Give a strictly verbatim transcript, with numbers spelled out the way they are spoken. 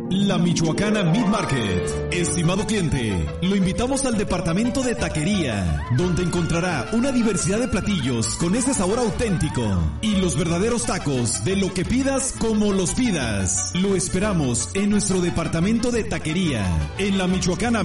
La Michoacana Meat Market. Estimado cliente, lo invitamos al departamento de taquería, donde encontrará una diversidad de platillos con ese sabor auténtico y los verdaderos tacos de lo que pidas como los pidas. Lo esperamos en nuestro departamento de taquería, en la Michoacana